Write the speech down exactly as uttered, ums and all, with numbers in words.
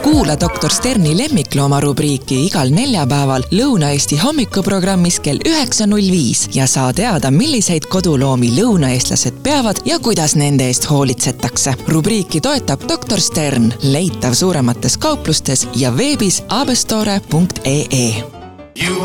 Kuula doktor Sterni lemmiklooma rubriiki igal neljapäeval Lõuna-Eesti hommikuprogrammis kell üheksa null viis ja saa teada, milliseid koduloomi lõunaeestlased peavad ja kuidas nende eest hoolitsetakse. Rubriiki toetab doktor Stern, leitav suuremates kauplustes ja veebis abestore punkt ee.